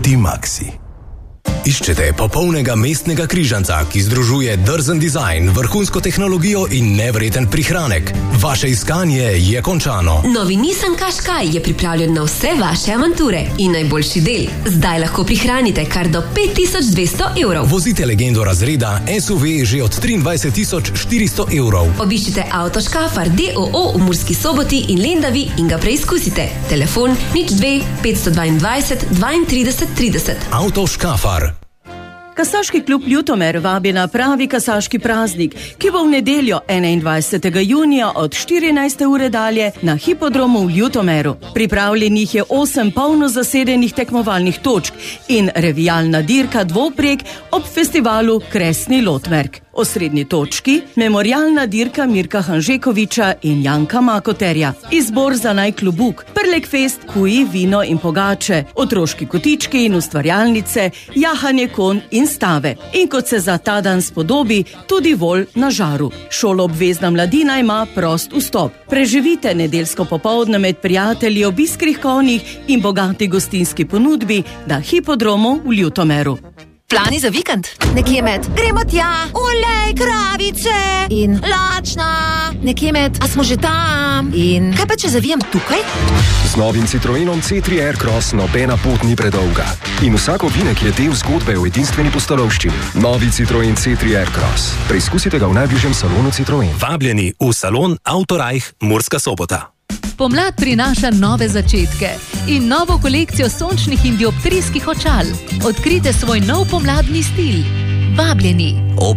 Dimaxi. Iščete popolnega mestnega križanca, ki združuje drzen dizajn, vrhunsko tehnologijo in neverjeten prihranek. Vaše iskanje je končano. Novi Nissan Qashqai je pripravljen na vse vaše avanture. In najboljši del, zdaj lahko prihranite kar do 5200 evrov. Vozite legendo razreda SUV že od 23.400 evrov. Obiščite Auto Škafar d.o.o. v Murski Soboti in Lendavi in ga preizkusite. Telefon 02 522 32 30. Auto Škafar. Kasaški klub Ljutomer vabi na pravi kasaški praznik, ki bo v nedeljo 21. junija od 14. ure dalje na hipodromu v Ljutomeru. Pripravljenih je 8 polno zasedenih tekmovalnih točk in revijalna dirka dvoprek ob festivalu Kresni Lotmerk. Osrednji točki memorialna dirka Mirka Hanžekoviča in Janka Makoterja. Izbor za najklubuk, Prlek fest, kuji, vino in pogače, otroški kotički in ustvarjalnice, jahanje konj in stave. In kot se za ta dan spodobi, tudi vol na žaru. Šoloobvezna mladina ima prost vstop. Preživite nedeljsko popoldne med prijatelji ob iskrih konjih in bogati gostinski ponudbi na hipodromu v Ljutomeru. Plani za vikend? Nekje med gremo tja, olej, kravice in lačna. Nekje med, a smo že tam? In kaj pa če zavijem tukaj? Z novim Citroenom C3 Aircross nobena pot ni predolga. In vsak ovinek je del zgodbe o edinstveni pustolovščini. Novi Citroen C3 Aircross. Preizkusite ga v najbližjem salonu Citroen. Vabljeni v salon Autorajh Murska Sobota. Pomlad prinaša nove začetke in novo kolekcijo sončnih in dioptrijskih očal. Odkrite svoj nov pomladni stil. Vabljeni.